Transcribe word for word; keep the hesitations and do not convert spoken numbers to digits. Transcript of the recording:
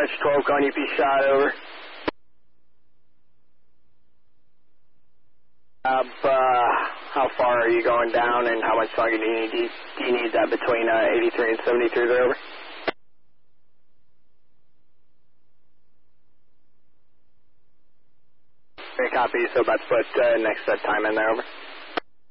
Arch twelve calling U P shot, over. Uh, uh, how far are you going down and how much longer do you need? Do you, do you need that between uh, eighty-three and seventy-three there, over? Great copy, so about to put uh, next set time in there, over.